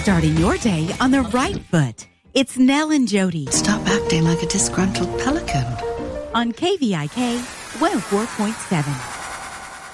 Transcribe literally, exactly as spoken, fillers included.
Starting your day on the right foot. It's Nell and Jody Stop acting like a disgruntled pelican. on K V I K one oh four point seven.